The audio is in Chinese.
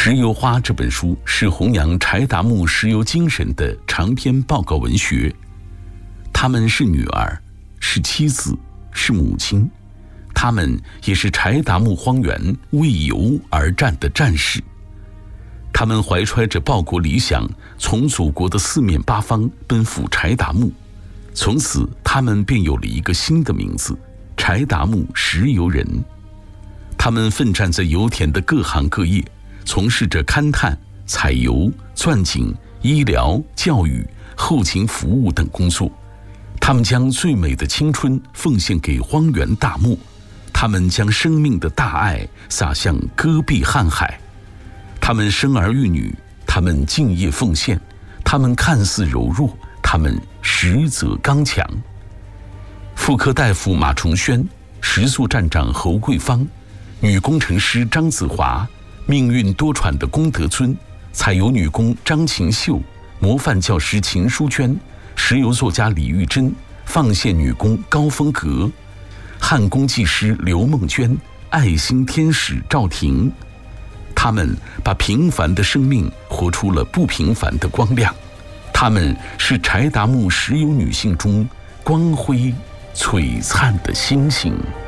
石油花这本书是弘扬柴达木石油精神的长篇报告文学。他们是女儿，是妻子，是母亲，他们也是柴达木荒原为油而战的战士。他们怀揣着报国理想，从祖国的四面八方奔赴柴达木，从此他们便有了一个新的名字——柴达木石油人。他们奋战在油田的各行各业，从事着勘探、采油、钻井、医疗、教育、后勤服务等工作。他们将最美的青春奉献给荒原大漠，他们将生命的大爱洒向戈壁瀚海。他们生儿育女，他们敬业奉献，他们看似柔弱，他们实则刚强。妇科大夫马崇轩，食宿站长侯桂芳，女工程师张子华，命运多舛的龚德尊，采油女工张琴秀，模范教师秦淑娟，石油作家李玉珍，放线女工高峰阁，焊工技师刘梦娟，爱心天使赵婷。他们把平凡的生命活出了不平凡的光亮，他们是柴达木石油女性中光辉璀璨的星星。